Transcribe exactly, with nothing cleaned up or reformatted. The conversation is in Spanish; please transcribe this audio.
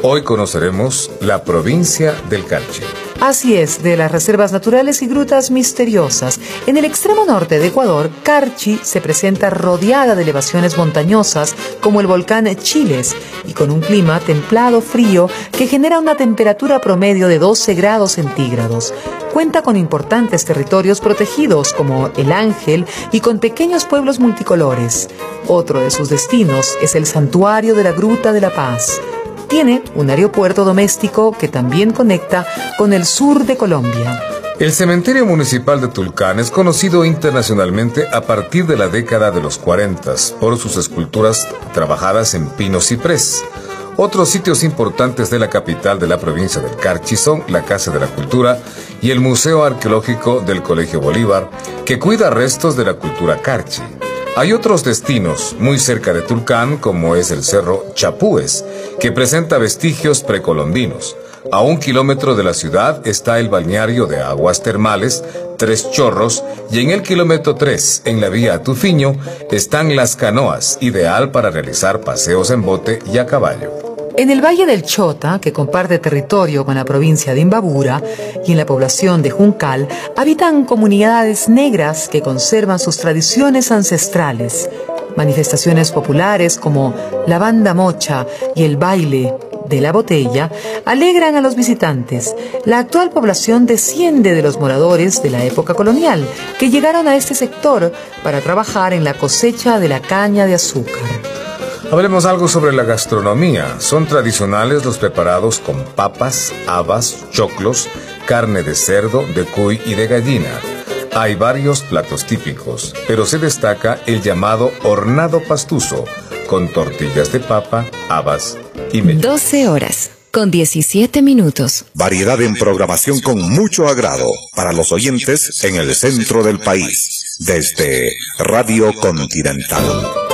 Hoy conoceremos la provincia del Carchi. Así es, de las reservas naturales y grutas misteriosas. En el extremo norte de Ecuador, Carchi se presenta rodeada de elevaciones montañosas como el volcán Chiles y con un clima templado frío que genera una temperatura promedio de doce grados centígrados. Cuenta con importantes territorios protegidos como El Ángel y con pequeños pueblos multicolores. Otro de sus destinos es el Santuario de la Gruta de la Paz. Tiene un aeropuerto doméstico que también conecta con el sur de Colombia. El cementerio municipal de Tulcán es conocido internacionalmente a partir de la década de los cuarenta por sus esculturas trabajadas en pino ciprés. Otros sitios importantes de la capital de la provincia del Carchi son la Casa de la Cultura y el Museo Arqueológico del Colegio Bolívar, que cuida restos de la cultura Carchi. Hay otros destinos muy cerca de Tulcán, como es el Cerro Chapúes, que presenta vestigios precolombinos. A un kilómetro de la ciudad está el balneario de aguas termales Tres Chorros, y en el kilómetro tres, en la vía a Tufiño, están las canoas, ideal para realizar paseos en bote y a caballo. En el Valle del Chota, que comparte territorio con la provincia de Imbabura, y en la población de Juncal, habitan comunidades negras que conservan sus tradiciones ancestrales. Manifestaciones populares como la banda mocha y el baile de la botella alegran a los visitantes. La actual población desciende de los moradores de la época colonial, que llegaron a este sector para trabajar en la cosecha de la caña de azúcar. Hablemos algo sobre la gastronomía. Son tradicionales los preparados con papas, habas, choclos, carne de cerdo, de cuy y de gallina. Hay varios platos típicos, pero se destaca el llamado hornado pastuso, con tortillas de papa, habas y melón. doce horas con diecisiete minutos. Variedad en programación con mucho agrado para los oyentes en el centro del país, desde Radio Continental.